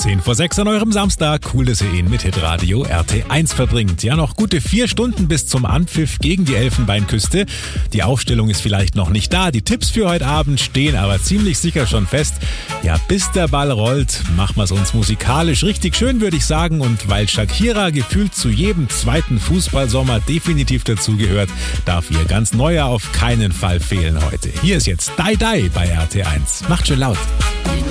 10:10 an eurem Samstag. Cool, dass ihr ihn mit Hitradio RT1 verbringt. Ja, noch gute 4 Stunden bis zum Anpfiff gegen die Elfenbeinküste. Die Aufstellung ist vielleicht noch nicht da. Die Tipps für heute Abend stehen aber ziemlich sicher schon fest. Ja, bis der Ball rollt, machen wir es uns musikalisch richtig schön, würde ich sagen. Und weil Shakira gefühlt zu jedem zweiten Fußballsommer definitiv dazugehört, darf ihr ganz neuer auf keinen Fall fehlen heute. Hier ist jetzt Die Die bei RT1. Macht schön laut.